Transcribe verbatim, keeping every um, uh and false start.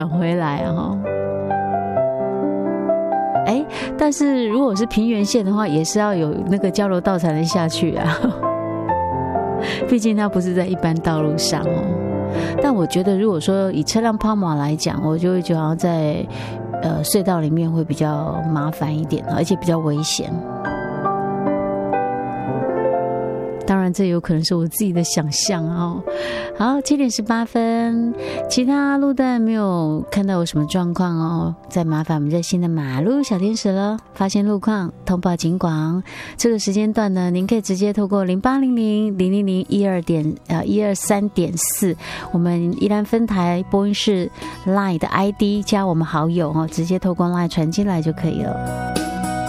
转回来啊。哎，但是如果是平原线的话，也是要有那个交流道才能下去啊。毕竟它不是在一般道路上哦。但我觉得，如果说以车辆抛锚来讲，我就会觉得好像在呃隧道里面会比较麻烦一点，而且比较危险。当然这有可能是我自己的想象哦。好，七点十八分，其他路段没有看到有什么状况哦，再麻烦我们热心的马路小天使了，发现路况通报警广。这个时间段呢，您可以直接透过零八零零零零零一二点呃一二三点四，我们宜兰分台播音室 LINE 的 I D 加我们好友哦，直接透过 LINE 传进来就可以了。